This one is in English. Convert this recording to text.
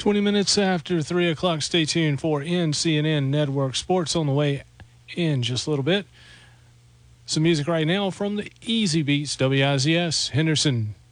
20 minutes after 3 o'clock. Stay tuned for NCNN Network Sports on the way in just a little bit. Some music right now from the Easy Beats, WIZS, Henderson.